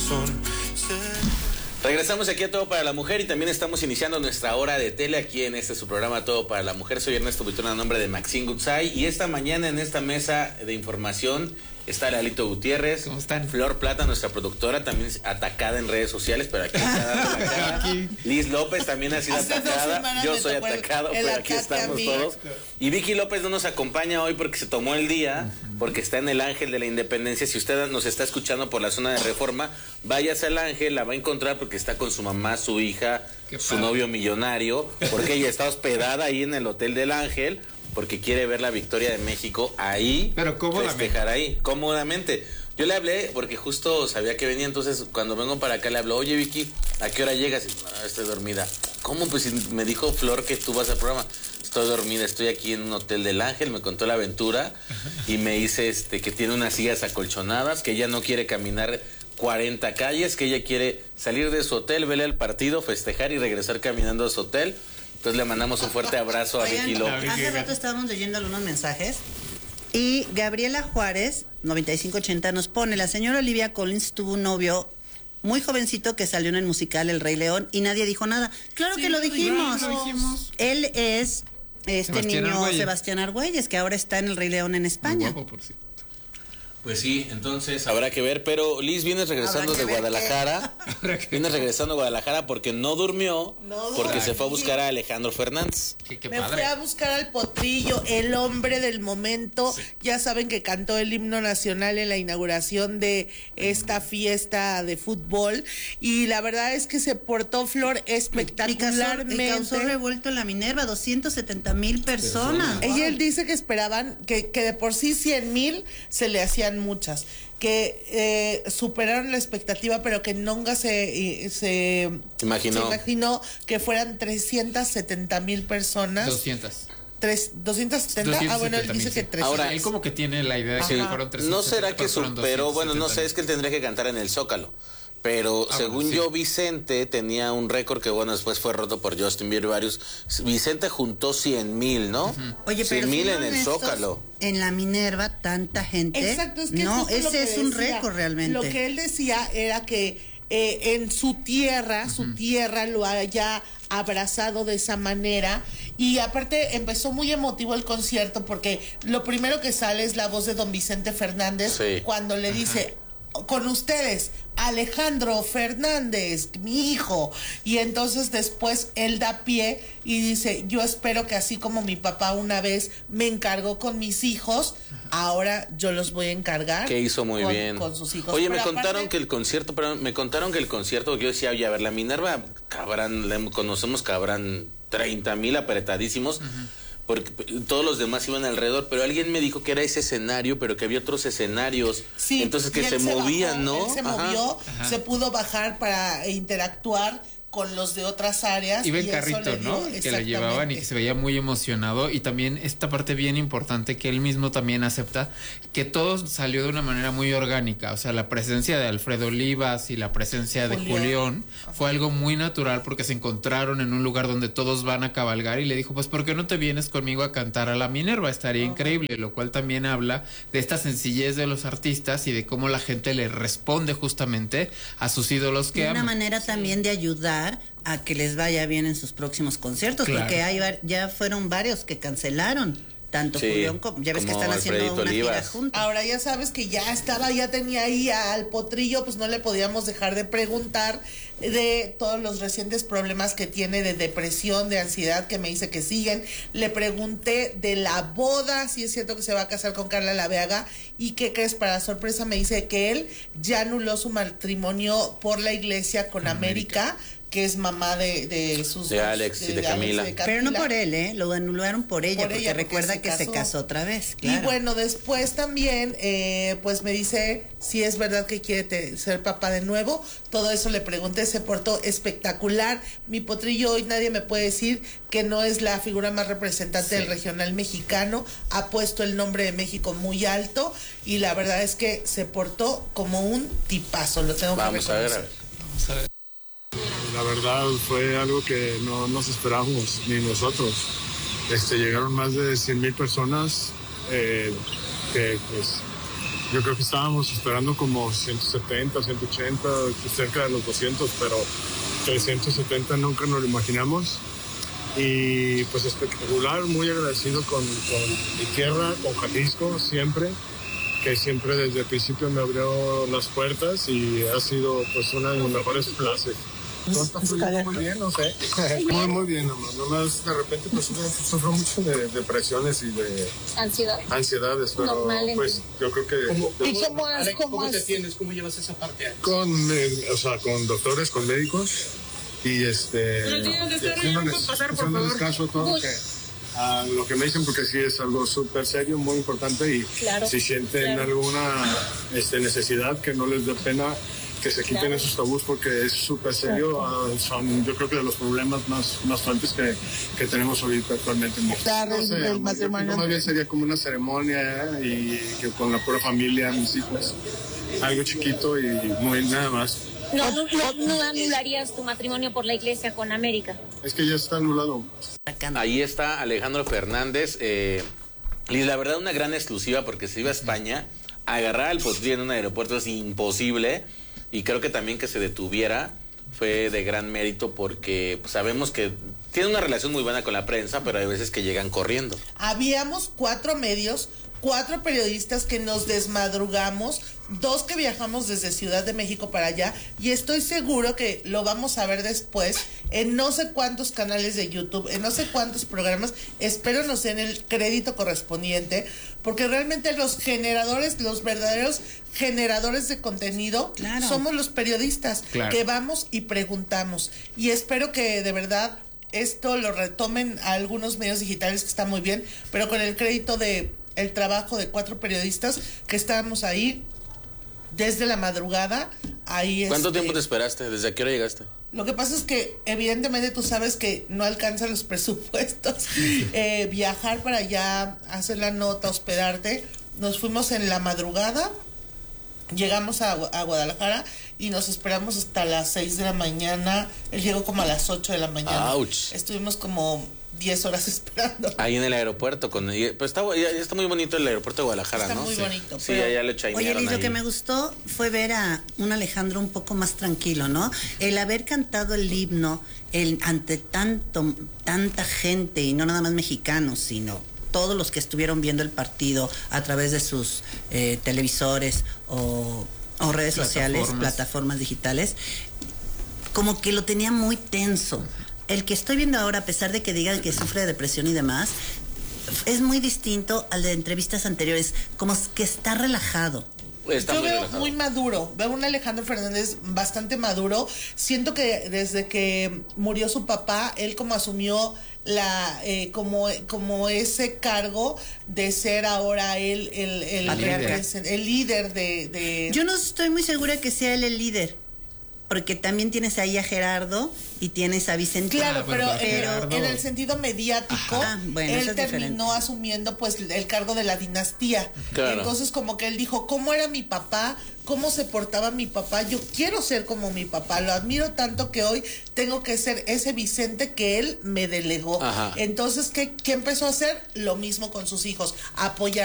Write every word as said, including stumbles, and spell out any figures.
corazón. Regresamos aquí a Todo para la Mujer y también estamos iniciando nuestra hora de tele aquí en este su programa Todo para la Mujer. Soy Ernesto Buitrón a nombre de Maxine Goodside y esta mañana en esta mesa de información está Lalito Gutiérrez. ¿Cómo están? Flor Plata, nuestra productora, también atacada en redes sociales, pero aquí está dando la cara. Aquí. Liz López también ha sido atacada. Yo soy atacado, el, el pero aquí estamos todos. Y Vicky López no nos acompaña hoy porque se tomó el día, porque está en el Ángel de la Independencia. Si usted nos está escuchando por la zona de Reforma, váyase al Ángel, la va a encontrar porque está con su mamá, su hija, su novio millonario, porque ella está hospedada ahí en el Hotel del Ángel, porque quiere ver la victoria de México ahí. Pero cómodamente. Festejar ahí, cómodamente. Yo le hablé porque justo sabía que venía, entonces cuando vengo para acá le hablo, oye Vicky, ¿a qué hora llegas? Y, no, estoy dormida. ¿Cómo? Pues me dijo Flor que tú vas al programa. Estoy dormida, estoy aquí en un Hotel del Ángel, me contó la aventura y me dice este que tiene unas sillas acolchonadas, que ella no quiere caminar cuarenta calles, que ella quiere salir de su hotel, verle el partido, festejar y regresar caminando a su hotel. Entonces le mandamos un fuerte abrazo a Vicky López. Hace rato estábamos leyendo algunos mensajes y Gabriela Juárez, noventa y cinco ochenta, nos pone: la señora Olivia Collins tuvo un novio muy jovencito que salió en el musical El Rey León y nadie dijo nada. Claro sí, que lo dijimos. lo dijimos. Él es este Sebastián niño Argüelles. Sebastián Argüelles, que ahora está en El Rey León en España. Muy guapo, por cierto. Pues sí, entonces habrá que ver, pero Liz, vienes regresando de Guadalajara, vienes regresando a Guadalajara porque no durmió, no, porque se fue a buscar a Alejandro Fernández. Qué, qué Me padre. fui a buscar al Potrillo, el hombre del momento, sí. Ya saben que cantó el himno nacional en la inauguración de esta fiesta de fútbol, y la verdad es que se portó Flor espectacularmente. Y causó, y causó revuelto en la Minerva, doscientas setenta mil personas. Ella, wow. Él dice que esperaban, que, que de por sí cien mil se le hacían muchas, que eh, superaron la expectativa, pero que nunca se, se, imaginó. se imaginó que fueran trescientas setenta mil personas. doscientas. Tres, doscientos setenta. Ah, bueno, él dice que trescientos. Ahora, él como que tiene la idea de que sí. fueron trescientos. No será que superó, bueno, no sé, es que él tendría que cantar en el Zócalo. Pero ah, según sí. yo, Vicente tenía un récord que, bueno, después fue roto por Justin Bieber y varios. Vicente juntó cien mil, ¿no? Uh-huh. Oye, pero cien mil en el Zócalo. En la Minerva, tanta gente. Exacto, es que no, es ese es un récord realmente. Lo que él decía era que eh, en su tierra, uh-huh. su tierra lo haya abrazado de esa manera, y aparte empezó muy emotivo el concierto porque lo primero que sale es la voz de don Vicente Fernández, sí. cuando le dice: con ustedes, Alejandro Fernández, mi hijo. Y entonces después él da pie y dice: yo espero que así como mi papá una vez me encargó con mis hijos, ahora yo los voy a encargar. Que hizo muy con, bien con sus hijos. Oye, pero me aparte, contaron que el concierto, pero me contaron que el concierto, yo decía, oye, a ver, la Minerva, cabrán, la conocemos, cabrán treinta mil apretadísimos. Uh-huh. Porque todos los demás iban alrededor, pero alguien me dijo que era ese escenario, pero que había otros escenarios, sí, entonces que se, se movían, bajó, ¿no? Él se Ajá. movió, Ajá. se pudo bajar para interactuar con los de otras áreas. Iba en carrito, ¿no? Que le llevaban y que se veía muy emocionado. Y también esta parte bien importante que él mismo también acepta, que todo salió de una manera muy orgánica. O sea, la presencia de Alfredo Olivas y la presencia de Julián, Julián fue algo muy natural porque se encontraron en un lugar donde todos van a cabalgar y le dijo: pues ¿por qué no te vienes conmigo a cantar a la Minerva? Estaría uh-huh. increíble. Lo cual también habla de esta sencillez de los artistas y de cómo la gente le responde justamente a sus ídolos que aman. De una manera sí. también de ayudar a que les vaya bien en sus próximos conciertos, claro. porque hay ya fueron varios que cancelaron, tanto sí, Julián como ya ves como que están haciendo Alfredito una Olivas. Gira juntos. Ahora ya sabes que ya estaba, ya tenía ahí al Potrillo, pues no le podíamos dejar de preguntar de todos los recientes problemas que tiene de depresión, de ansiedad, que me dice que siguen. Le pregunté de la boda, si es cierto que se va a casar con Carla Laveaga, y qué crees, para sorpresa me dice que él ya anuló su matrimonio por la iglesia con América, América que es mamá de, de sus de Alex de, y de, de Camila. Alex, de Camila. Pero no por él, ¿eh? Lo anularon por ella, por porque ella, porque recuerda se que casó. se casó otra vez. Claro. Y bueno, después también, eh, pues me dice si es verdad que quiere te, ser papá de nuevo. Todo eso le pregunté, se portó espectacular. Mi Potrillo hoy nadie me puede decir que no es la figura más representante sí. del regional mexicano. Ha puesto el nombre de México muy alto y la verdad es que se portó como un tipazo. Lo tengo Vamos que reconocer. A ver, a ver. Vamos a ver. La verdad fue algo que no nos esperábamos, ni nosotros. Este, llegaron más de cien mil personas, eh, que pues yo creo que estábamos esperando como ciento setenta, ciento ochenta, cerca de los doscientos, pero trescientos setenta nunca nos lo imaginamos. Y pues espectacular, muy agradecido con, con mi tierra, con Jalisco, siempre, que siempre desde el principio me abrió las puertas y ha sido pues una de las mejores clases. Todo está fluyendo muy bien, no sé. Muy, muy bien, nomás. Nomás de repente pues sufro mucho de depresiones y de ansiedad. Ansiedades, pero normal, pues yo creo que... ¿Cómo, ¿Y cómo, Alex, cómo, ¿cómo te atiendes? ¿Cómo llevas esa parte? Con, eh, o sea, con doctores, con médicos y este... Pero tienes que estar ahí, no puedes pasar, por favor. Caso a todo que, a lo que me dicen, porque sí es algo súper serio, muy importante y claro, si sienten claro. alguna este, necesidad, que no les dé pena, que se quiten claro. esos tabús porque es súper serio. Uh, son, yo creo que de los problemas más, más fuertes que, que tenemos ahorita actualmente. Claro, no sé, el matrimonio. Más bien sería como una ceremonia y que con la pura familia, mis hijos, algo chiquito y muy nada más. No, no, no, no anularías tu matrimonio por la iglesia con América. Es que ya está anulado. Ahí está Alejandro Fernández. Eh, Liz, la verdad, una gran exclusiva porque se iba a España. Agarrar al potrillo en un aeropuerto es imposible. Y creo que también que se detuviera fue de gran mérito porque pues, sabemos que tiene una relación muy buena con la prensa, pero hay veces que llegan corriendo. Habíamos cuatro medios, cuatro periodistas que nos desmadrugamos, dos que viajamos desde Ciudad de México para allá, y estoy seguro que lo vamos a ver después en no sé cuántos canales de YouTube, en no sé cuántos programas. Espero nos den el crédito correspondiente, porque realmente los generadores, los verdaderos generadores de contenido, claro, somos los periodistas, claro, que vamos y preguntamos. Y espero que de verdad esto lo retomen a algunos medios digitales, que está muy bien, pero con el crédito de el trabajo de cuatro periodistas que estábamos ahí desde la madrugada. Ahí ¿Cuánto este, tiempo te esperaste? ¿Desde a qué hora llegaste? Lo que pasa es que evidentemente tú sabes que no alcanzan los presupuestos. eh, viajar para allá, hacer la nota, hospedarte. Nos fuimos en la madrugada, llegamos a, a Guadalajara y nos esperamos hasta las seis de la mañana. Él llegó como a las ocho de la mañana. Ouch. Estuvimos como diez horas esperando. Ahí en el aeropuerto. Con, pues está, ya, ya está muy bonito el aeropuerto de Guadalajara, está ¿no? Está muy sí. bonito. Sí, ya, ya lo chainearon. Oye, Liz, ahí. lo que me gustó fue ver a un Alejandro un poco más tranquilo, ¿no? El haber cantado el himno el, ante tanto, tanta gente, y no nada más mexicanos, sino todos los que estuvieron viendo el partido a través de sus eh, televisores o, o redes sociales, plataformas digitales, como que lo tenía muy tenso. El que estoy viendo ahora, a pesar de que digan que sufre de depresión y demás, es muy distinto al de entrevistas anteriores, como que está relajado. Está Yo muy veo relajado. muy maduro, veo un Alejandro Fernández bastante maduro. Siento que desde que murió su papá, él como asumió la eh, como como ese cargo de ser ahora él el, el, el, líder. el líder de, de... Yo no estoy muy segura que sea él el líder, porque también tienes ahí a Gerardo y tienes a Vicente. Claro, ah, pero, bueno, pero Gerardo... en el sentido mediático, ah, bueno, él eso es terminó diferente. asumiendo pues el cargo de la dinastía. Claro. Entonces como que él dijo, ¿cómo era mi papá? ¿Cómo se portaba mi papá? Yo quiero ser como mi papá. Lo admiro tanto que hoy tengo que ser ese Vicente que él me delegó. Ajá. Entonces, ¿qué, qué empezó a hacer? Lo mismo con sus hijos. Apoyar